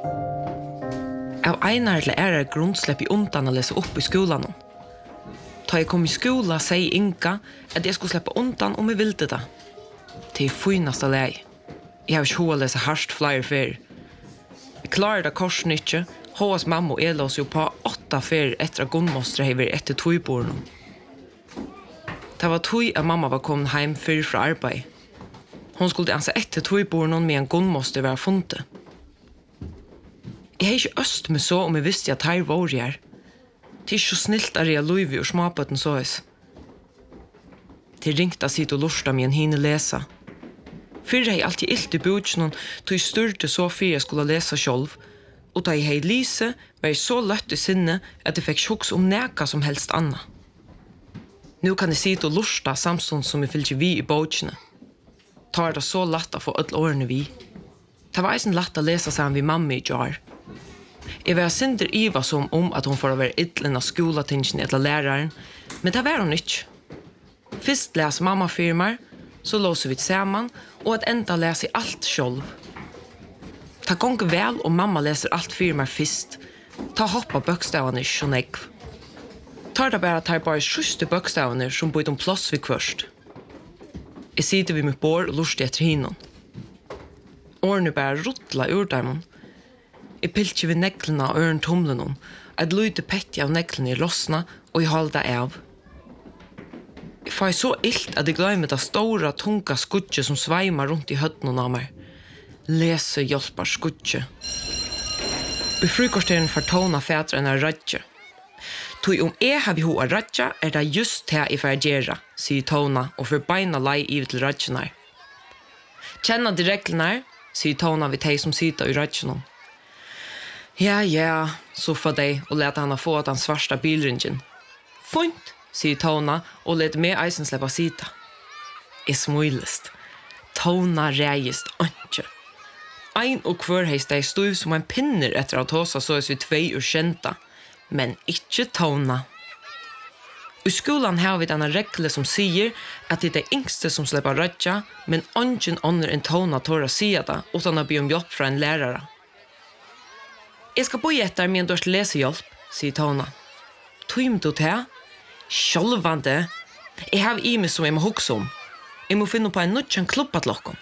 Av einar eller ærar grunn slepp I undan å lese opp I skolan. Ta jeg kom I skola, sier Inga at jeg skulle slippe undan om jeg ville det. Til fineste lei. Jeg har ikke hva lese harst flere fer. Jeg klarer det korsen ikke. Håas mamma og jeg lås jo på 8 fer etter at Gunnmostre hever etter tøyborene. Det var tøy at mamma var kommet hjem før fra arbeid. Hon skulle anse etter tøyborene med en Gunnmostre være funnet. Jeg har ikke øst med så om jeg visste at her var jeg. Det så snilt at jeg løyve og småbøtten sås. Det ringte sitt og lursta med en hine lesa. Før jeg alltid ilt I bøtjen, tog jeg styrte så før jeg skulle lese selv, og da jeg hei lise, var jeg så løtt I sinne at jeg fikk sjuks om neka som helst anna. Nå kan jeg sitte og lursta samstånd som jeg fyllte vi I bøtjene. Tar det så latt å få alle årene vi. Det var eisen latt å lese sammen vi mamma I jar. Jeg var synder Iva som at hun får være idlen av skolatingen etter læreren, men det var hun ikke. Først leser mamma firmaer, så låser vi sammen, og at enda leser alt selv. Ta gonger vel om mamma leser alt firmaer først. Ta hoppa bøkstavene ikke så negv. Tar det bare at det bare sjuste bøkstavene som bor om plass ved kvørst. Jeg sitter ved mitt bord og lurer etter hinnen. Årene bare rotla ur dem. Jeg pilte ved neglene og øren tomlen. Et lyde petti av neglene lossna, og jeg holdt det av. Jeg får så ilt at jeg glemmer det store, tunga skudje som sveimar rundt I høtten av meg. Lese hjelper skudje. I frukosteren fortona fædre en radje. Tog om jeg har vi hoa radja, det just det jeg får gjøre, sier Tona, og får beina lei I til radjene. Kjenna de reglene, sier Tona ved de som sitter I radjene. Ja, soffa de og lette henne få den svarsta bilringen. Fint, sier Tona og lette med eisen slippe sita. Jeg smilest. Tona reist ikke. Ein og hver heist de stod som en pinner etter at hosa så vi 2 ur kjenta, men ikke Tona. I skolan har vi denne regle som sier at det er yngste som slipper radja, men ingen andre enn Tona tåra sier det utan å be om hjelp fra en lærere. Jeg skal bo etter med en dørst lesehjelp, sier Tona. Tøym du til? Sjølvande. Jeg har I meg som jeg må hukse om. Jeg må finne på en nødkjent klubba til dere.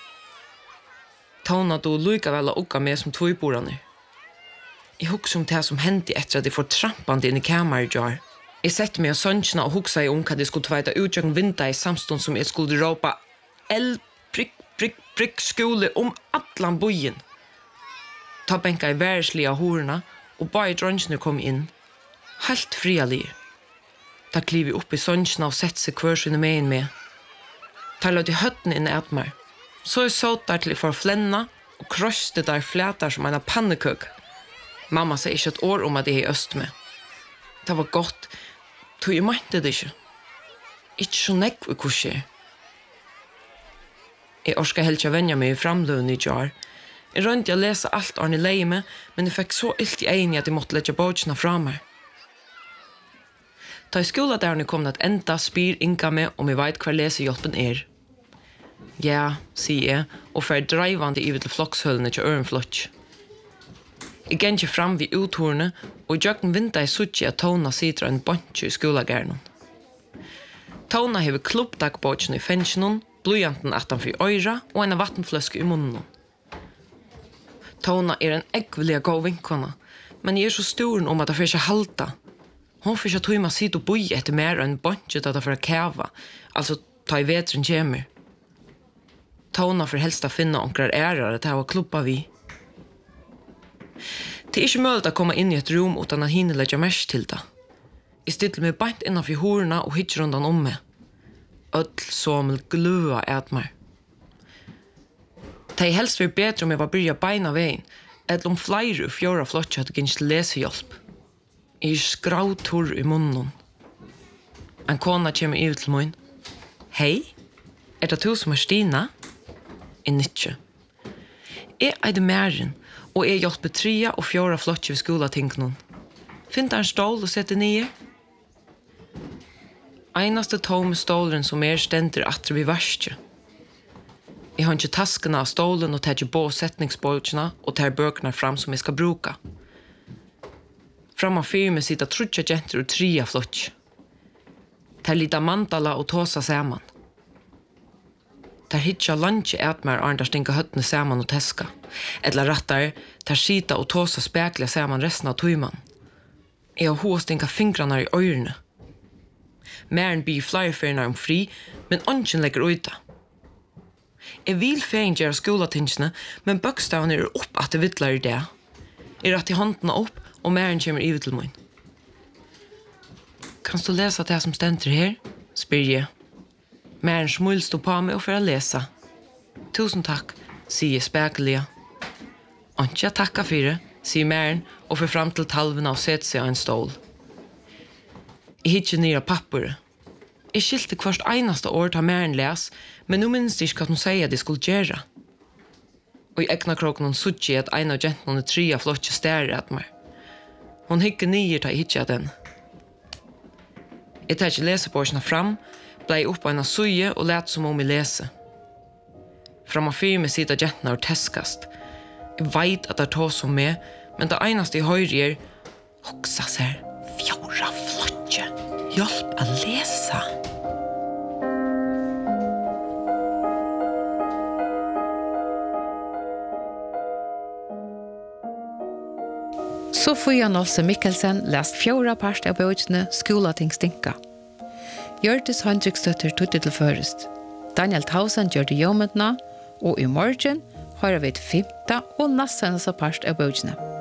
Tona du lykker vel å uka med som tøyborene. Jeg hukse om det som hendte etter at jeg får trampande inn I kameret jar. Jeg sette meg av sønnsjene og hukse om hva de skulle tveite utgjøren vinter I samstånd som jeg skulle råpa prikk skole om atlan bojen. Ta benka I værslige horna, og bare drønsene kom inn. Helt frialig. Da kliv vi opp I sønnsjene og sette seg hver sine med inn med. Ta lød I høtten inn et meg. Så jeg så der til jeg får flenna, og krøste der flætar som en pannekøk. Mamma sier ikke et år om at jeg øst med. Det var godt, tog jeg mente det ikke. Ikke så nekv I kurset. Jeg orska helt ikke venja meg I framløven I jar. Jeg rønte å lese alt Arne leie med, men jeg fikk så ilt I egen at jeg måtte lette bøtjene fra meg. Da I skola der kom det at enda spyr Inga med om jeg vet hva lesehjelpen Ja, sier jeg, og fer dreivande I til flokshølene til ørenflotj. Jeg gjenger fram vid uthorene, og I jøkken vinter jeg suttje at Tona sitter en bunch I skolagærnen. Tona hever klubbdagbøtjene I fensjonen, blodjanten atanfor øyra og en vattenfløske I munnen. Tona en eggvillig god vinkona, men jeg så storen om at det får ikke halta. Hon får ikke tøyma sitt og bøye etter mer enn bunget at det får kæva, altså ta I vedren kjemer. Tona får helst å finne onkrar ærere til å klubba vi. Det ikke mulig å komme inn I et rom utan å hinne legge mest til det. Jeg stiller meg beint innenfor horene og hittar rundan om meg. Ødl som glua et meg. Det helst var bedre om jeg var byrja beina veien, eller om flere og 4 flotje hadde gynst lesehjelp. Jeg skrautur I munnen. En kona kommer I til min. Hei, det du som Stina? Jeg nyttje. Jeg det mæren, og jeg hjelper 3 og 4 flotje ved skolatingnen. Finn der en stål og sette nye? Einaste tome stålen som stender atre vi verste. Jeg har ikke taskene av stolen og tar ikke båsetningsbåtene og tar bøkene fram som jeg skal bruke. Framma firme sitter trutja jenter og tria flott. Tar lite mandala og tåsa saman. Tar hitja lunch ätmer andra stinka höttne saman och teska. Eller rattar, tar skita och tåsa spekla saman resten av tujman. Jag har stinka fingrarna i öronen. Mären blir flyerfärna fri, men ongen lägger uta. Jag vill fäng göra skolatingsna, men bökstaven är upp att det vittlar i det. Jag rätt i handen upp och mären kommer i till mig. Kan du läsa det som ständer här? Spyr jag. Mären smul stod på mig och för att läsa. Tusen tack, säger spekliga. Antja tacka för det, säger mären och för fram till talverna och sätter sig av en stol. Jag hittar ner papper. Jag skilte kvart enaste år till mären läs, men nu minns jag inte vad hon säger att det skulle göra. Och i ägna kroken hon suttje att en av gentlene tria flotje stärre att mig. Hon hickar nyer till hittar den. Jag tar inte läsebåsarna fram, blei upp på en suje och lät som om jag läser. Framma firme sitter gentlene och teskast. Jag vet att det tar som med, men det enaste jag hör är hoxa ser, fjorda flotje, hjälp att läsa. Sofia Nolse Mikkelsen läst fjorda part av bøkene Skolating stinka. Hjørtis Hendriksdøtter tutte til først. Daniel Tausen gjør det jommene, og i morgen har vi et 5. og nesten så part av bøkene.